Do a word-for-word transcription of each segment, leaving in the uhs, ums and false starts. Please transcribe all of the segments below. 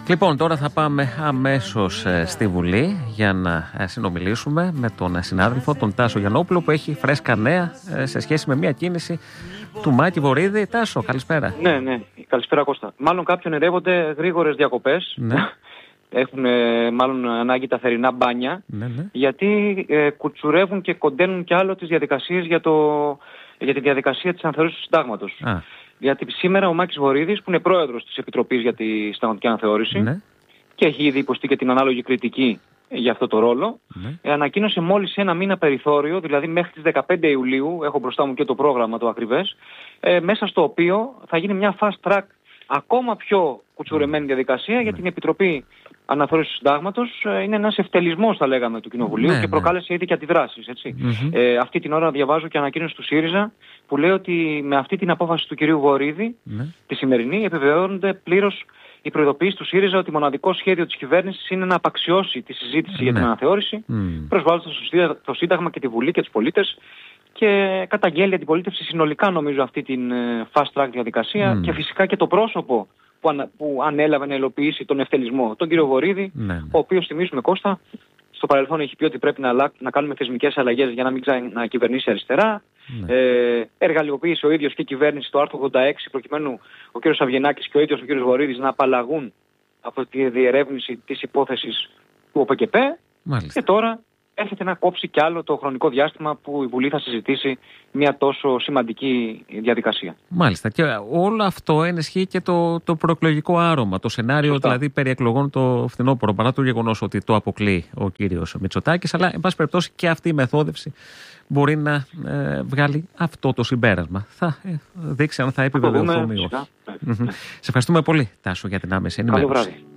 Λοιπόν, τώρα θα πάμε αμέσως στη Βουλή για να συνομιλήσουμε με τον συνάδελφο, τον Τάσο Γιαννόπουλο, που έχει φρέσκα νέα σε σχέση με μια κίνηση του Μάκη Βορίδη. Τάσο, καλησπέρα. Ναι, ναι, καλησπέρα Κώστα. Μάλλον κάποιον ερεύονται γρήγορες διακοπές. Ναι. Έχουν ε, μάλλον ανάγκη τα θερινά μπάνια, Ναι, ναι. γιατί ε, κουτσουρεύουν και κοντένουν κι άλλο τις διαδικασίες για, το, για τη διαδικασία της αναθεώρησης του συντάγματος. Α, Γιατί σήμερα ο Μάκης Βορίδης, που είναι πρόεδρος της Επιτροπής για τη Συνταγματική Αναθεώρηση, ναι, και έχει ήδη υποστεί και την ανάλογη κριτική για αυτό το ρόλο, ναι. ε, ανακοίνωσε μόλις ένα μήνα περιθώριο, δηλαδή μέχρι τις δεκαπέντε Ιουλίου, έχω μπροστά μου και το πρόγραμμα το ακριβές, ε, μέσα στο οποίο θα γίνει μια fast track, ακόμα πιο κουτσουρεμένη διαδικασία, Ναι. για την Επιτροπή Αναθεώρησης του Συντάγματος. Ε, είναι ένας ευτελισμός, θα λέγαμε, του Κοινοβουλίου, Ναι, και ναι. προκάλεσε ήδη και αντιδράσεις. Έτσι. Μμμ. Ε, αυτή την ώρα διαβάζω και ανακοίνωση του ΣΥΡΙΖΑ, που λέει ότι με αυτή την απόφαση του κυρίου Βορίδη, Ναι. τη σημερινή, επιβεβαιώνονται πλήρως οι προειδοποιήσεις του ΣΥΡΙΖΑ ότι μοναδικό σχέδιο της κυβέρνησης είναι να απαξιώσει τη συζήτηση για την Ναι. αναθεώρηση, Μμ. προσβάλλοντας το Σύνταγμα- το Σύνταγμα και τη Βουλή και τους πολίτες, και καταγγέλει αντιπολίτευση συνολικά, νομίζω, αυτή την ε, fast track διαδικασία, Μμ. και φυσικά και το πρόσωπο που, ανα, που ανέλαβε να υλοποιήσει τον ευτελισμό, τον κύριο Βορίδη, Ναι, ναι. ο οποίος, θυμίζουμε Κώστα, στο παρελθόν έχει πει ότι πρέπει να, αλλα... να κάνουμε θεσμικές αλλαγές για να μην ξανακυβερνήσει αριστερά. Ναι. Ε, εργαλειοποίησε ο ίδιος και η κυβέρνηση το άρθρο ογδόντα έξι, προκειμένου ο κύριος Αβγενάκης και ο ίδιος ο κύριος Βορίδης να απαλλαγούν από τη διερεύνηση της υπόθεσης του ΟΠΕΚΕΠΕ. Μάλιστα. Και τώρα έρχεται να κόψει κι άλλο το χρονικό διάστημα που η Βουλή θα συζητήσει μια τόσο σημαντική διαδικασία. Μάλιστα. Και όλο αυτό ενισχύει και το, το προεκλογικό άρωμα. Το σενάριο Σωστά. δηλαδή περί εκλογών το φθινόπωρο, παρά το γεγονός ότι το αποκλεί ο κύριος Μητσοτάκης. Αλλά, εν πάση περιπτώσει, και αυτή η μεθόδευση μπορεί να ε, βγάλει αυτό το συμπέρασμα. Θα ε, δείξει αν θα Θα το δούμε, επιβεβαιωθούμε ή όχι. φυσικά. Μμμ. Σε ευχαριστούμε πολύ, Τάσο, για την άμεση Καλό ενημέρωση. βράδυ.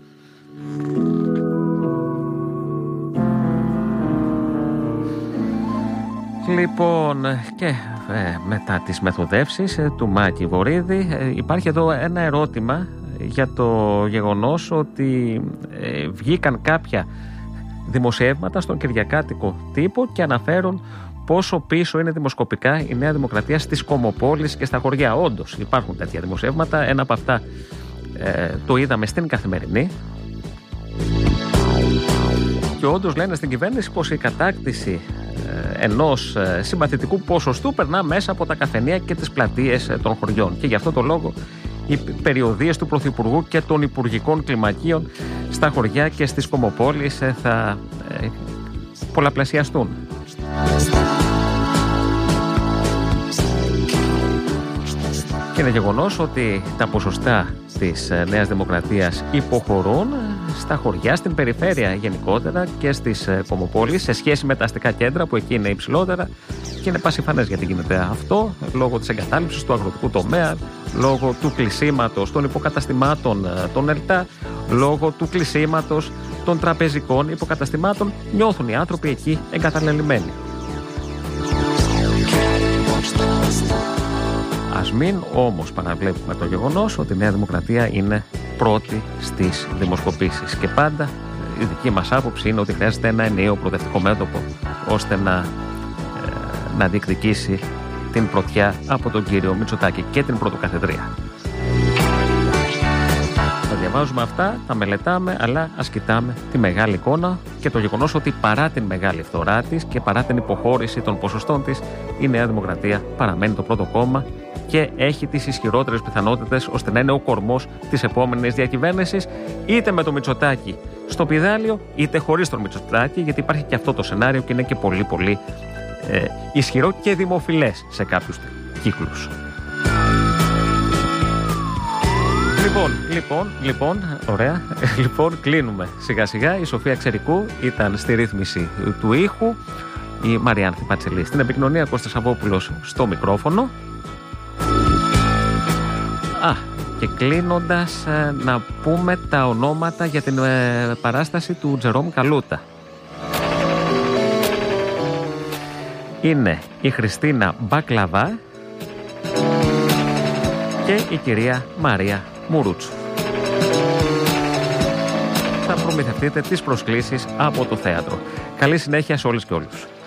Λοιπόν, και ε, μετά τις μεθοδεύσεις ε, του Μάκη Βορίδη, ε, υπάρχει εδώ ένα ερώτημα για το γεγονός ότι ε, βγήκαν κάποια δημοσιεύματα στον κυριακάτικο τύπο και αναφέρουν πόσο πίσω είναι δημοσκοπικά η Νέα Δημοκρατία στις κομμοπόλεις και στα χωριά. Όντως υπάρχουν τέτοια δημοσιεύματα. Ένα από αυτά ε, το είδαμε στην Καθημερινή. Και όντως λένε στην κυβέρνηση πως η κατάκτηση ε, ενός ε, συμπαθητικού ποσοστού περνά μέσα από τα καφενεία και τις πλατείες ε, των χωριών. Και γι' αυτό το λόγο οι περιοδίες του Πρωθυπουργού και των Υπουργικών Κλιμακίων στα χωριά και στις κομμοπόλεις ε, θα ε, πολλαπλασιαστούν. Και είναι γεγονός ότι τα ποσοστά της ε, Νέας Δημοκρατίας υποχωρούν στα χωριά, στην περιφέρεια γενικότερα και στις ε, κομμοπόλεις σε σχέση με τα αστικά κέντρα που εκεί είναι υψηλότερα, και είναι πασιφανές γιατί γίνεται αυτό λόγω της εγκατάλειψης του αγροτικού τομέα, λόγω του κλεισίματος των υποκαταστημάτων ε, των ΕΛΤΑ, λόγω του κλεισίματος των τραπεζικών υποκαταστημάτων. Νιώθουν οι άνθρωποι εκεί εγκαταλελειμμένοι. Ας μην όμως παραβλέπουμε το γεγονός ότι η Νέα Δημοκρατία είναι πρώτη στις δημοσκοπήσεις. Και πάντα η δική μας άποψη είναι ότι χρειάζεται ένα ενιαίο προοδευτικό μέτωπο ώστε να, ε, να διεκδικήσει την πρωτιά από τον κύριο Μητσοτάκη και την πρωτοκαθεδρία. Τα διαβάζουμε αυτά, τα μελετάμε, αλλά ας κοιτάμε τη μεγάλη εικόνα και το γεγονός ότι παρά την μεγάλη φθορά της και παρά την υποχώρηση των ποσοστών της, η Νέα Δημοκρατία παραμένει το πρώτο κόμμα και έχει τις ισχυρότερες πιθανότητες ώστε να είναι ο κορμός της επόμενης διακυβέρνησης, είτε με το Μητσοτάκη στο πηδάλιο, είτε χωρίς τον Μητσοτάκη, γιατί υπάρχει και αυτό το σενάριο και είναι και πολύ πολύ ε, ισχυρό και δημοφιλές σε κάποιους κύκλους. Λοιπόν, λοιπόν, λοιπόν, ωραία. Λοιπόν, κλείνουμε σιγά σιγά. Η Σοφία Ξερικού ήταν στη ρύθμιση του ήχου, η Μαριάνθη Πατσελή στην επικοινωνία, Κώστας Σαββόπουλος στο μικρόφωνο. Α, και κλείνοντας ε, να πούμε τα ονόματα για την ε, παράσταση του Τζερόμ Καλούτα. Είναι η Χριστίνα Μπακλαβά και η κυρία Μαρία Μουρούτσου. Θα προμηθευτείτε τις προσκλήσεις από το θέατρο. Καλή συνέχεια σε όλες και όλους.